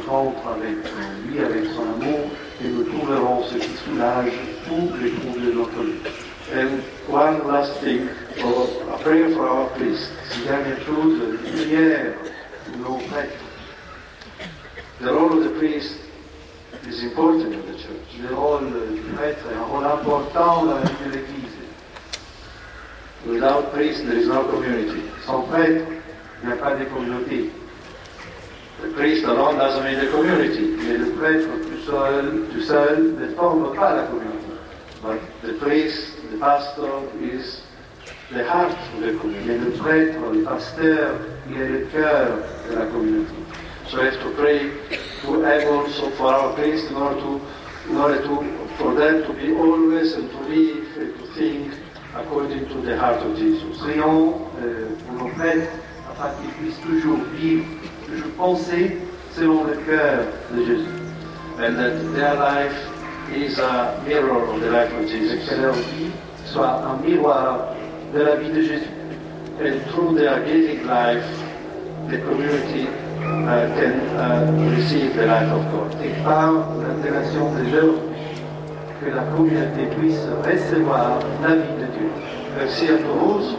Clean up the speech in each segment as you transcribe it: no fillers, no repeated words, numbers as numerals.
centre avec lui, avec son amour, et nous trouverons ce qui soulage tous les troubles de notre vie. And one last thing, a prayer for our priest. S'il y a quelque chose, une prière pour nos prêtres. The role of the priest is important in the church. Le rôle du prêtre est un rôle important dans la vie de l'Église. Without priest, there is no community. Sans prêtre, il n'y a pas de communauté. The priest alone doesn't make the community. Mais le prêtre tout seul ne forme pas la communauté. But the priest, the pastor, is the heart of the community. Mais le prêtre, le pasteur, il est le cœur de la communauté. So we have to pray to have also for our priests in order to for them to be always and to live and to think according to the heart of Jesus. Prions pour nos prêtres afin qu'ils puissent toujours vivre, toujours penser selon le cœur de Jésus. And that their life is a mirror of the life of Jesus. Que leur vie soit un miroir de la vie de Jésus. And through their giving life, the community can receive the life of God. Et par l'intégration de leur vie, que la communauté puisse recevoir la vie de Dieu. Merci à tous,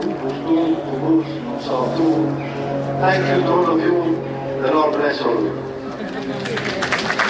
pour tous, nous sommes tous. Thank you to all of you. The Lord bless all of you.